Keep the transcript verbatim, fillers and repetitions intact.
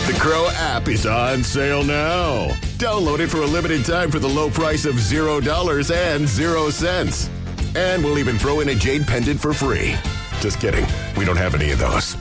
The Crow app is on sale now. Download it for a limited time for the low price of zero dollars and zero cents. And we'll even throw in a jade pendant for free. Just kidding. We don't have any of those.